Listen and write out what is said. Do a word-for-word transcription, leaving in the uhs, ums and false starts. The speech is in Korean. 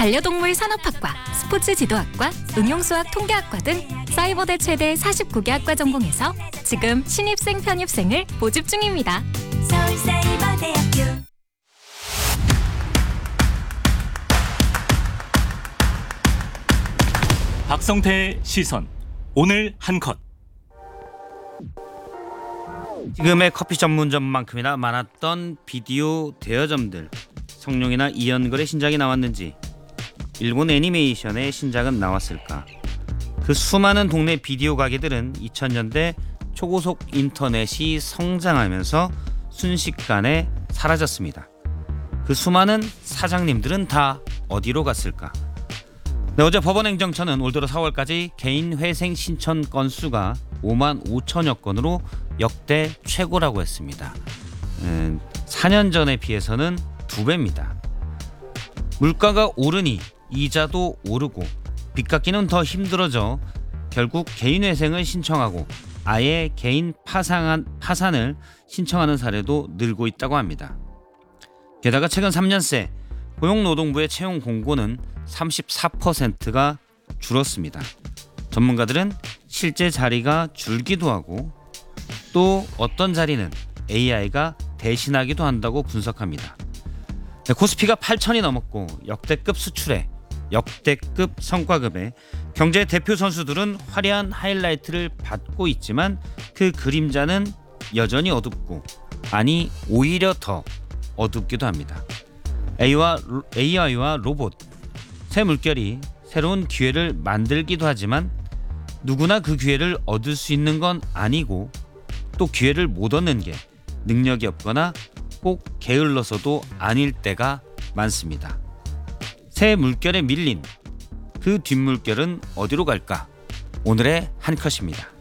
반려동물 산업학과, 스포츠 지도학과, 응용수학 통계학과 등 사이버대 최대 사십구 개 학과 전공에서 지금 신입생 편입생을 모집 중입니다. 서울사이버대학교. 박성태의 시선. 오늘 한 컷. 지금의 커피 전문점만큼이나 많았던 비디오 대여점들, 성룡이나 이연걸의 신작이 나왔는지, 일본 애니메이션의 신작은 나왔을까? 그 수많은 동네 비디오 가게들은 이천 년대 초고속 인터넷이 성장하면서 순식간에 사라졌습니다. 그 수많은 사장님들은 다 어디로 갔을까? 네, 어제 법원행정처는 올 들어 사월까지 개인 회생 신청 건수가 오만 오천여 건으로 역대 최고라고 했습니다. 음, 사 년 전에 비해서는 두 배입니다. 물가가 오르니 이자도 오르고 빚 갚기는 더 힘들어져 결국 개인 회생을 신청하고 아예 개인 파산한, 파산을 신청하는 사례도 늘고 있다고 합니다. 게다가 최근 삼 년 새 고용노동부의 채용 공고는 삼십사 퍼센트가 줄었습니다. 전문가들은 실제 자리가 줄기도 하고 또 어떤 자리는 에이아이가 대신하기도 한다고 분석합니다. 코스피가 팔천이 넘었고 역대급 수출에 역대급 성과급에 경제 대표 선수들은 화려한 하이라이트를 받고 있지만 그 그림자는 여전히 어둡고, 아니 오히려 더 어둡기도 합니다. 에이아이와 로봇, 새 물결이 새로운 기회를 만들기도 하지만 누구나 그 기회를 얻을 수 있는 건 아니고, 또 기회를 못 얻는 게 능력이 없거나 꼭 게을러서도 아닐 때가 많습니다. 새 물결에 밀린 그 뒷물결은 어디로 갈까? 오늘의 한 컷입니다.